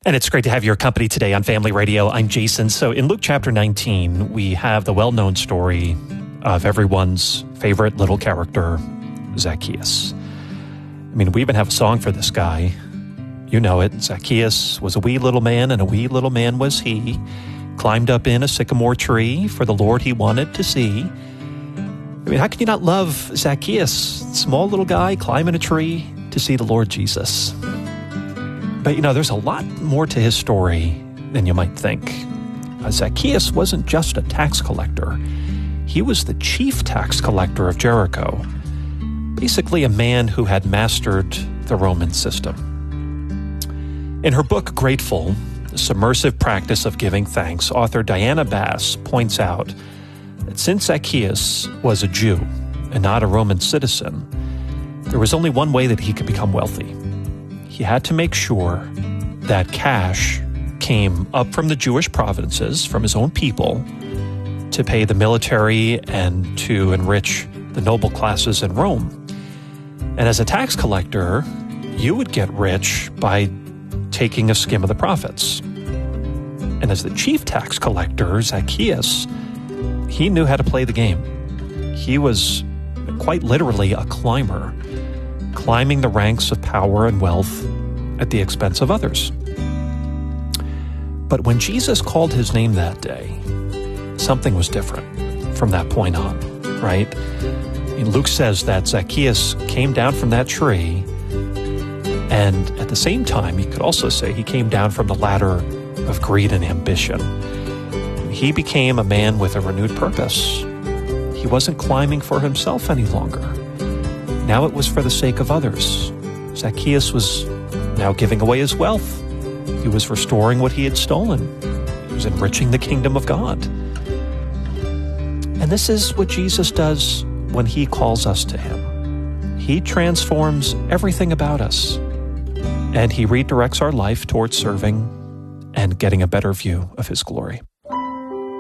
And it's great to have your company today on Family Radio. I'm Jason. So in Luke chapter 19, we have the well-known story of everyone's favorite little character, Zacchaeus. I mean, we even have a song for this guy. You know it. Zacchaeus was a wee little man, and a wee little man was he. Climbed up in a sycamore tree for the Lord he wanted to see. I mean, how can you not love Zacchaeus? Small little guy climbing a tree to see the Lord Jesus. But, you know, there's a lot more to his story than you might think. Zacchaeus wasn't just a tax collector. He was the chief tax collector of Jericho, basically a man who had mastered the Roman system. In her book, Grateful, The Submersive Practice of Giving Thanks, author Diana Bass points out that since Zacchaeus was a Jew and not a Roman citizen, there was only one way that he could become wealthy. He had to make sure that cash came up from the Jewish provinces, from his own people, to pay the military and to enrich the noble classes in Rome. And as a tax collector, you would get rich by taking a skim of the profits. And as the chief tax collector, Zacchaeus, he knew how to play the game. He was quite literally a climber, climbing the ranks of power and wealth at the expense of others. But when Jesus called his name that day, something was different from that point on, right? Luke says that Zacchaeus came down from that tree, and at the same time, he could also say he came down from the ladder of greed and ambition. He became a man with a renewed purpose. He wasn't climbing for himself any longer. Now it was for the sake of others. Zacchaeus was now giving away his wealth. He was restoring what he had stolen. He was enriching the kingdom of God. And this is what Jesus does when he calls us to him. He transforms everything about us, and he redirects our life towards serving and getting a better view of his glory.